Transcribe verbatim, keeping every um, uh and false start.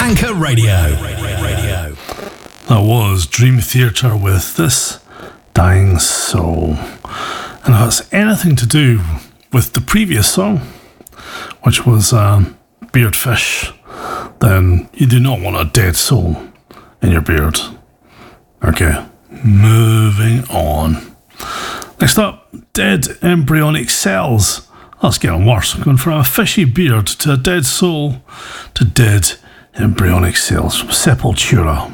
Anchor Radio. Radio. That was Dream Theater with This Dying Soul. And it has anything to do with the previous song, which was um, Beardfish, then you do not want a dead soul in your beard. Okay, moving on. Next up, Dead Embryonic Cells. That's getting worse. Going from a fishy beard to a dead soul to dead embryonic cells from Sepultura.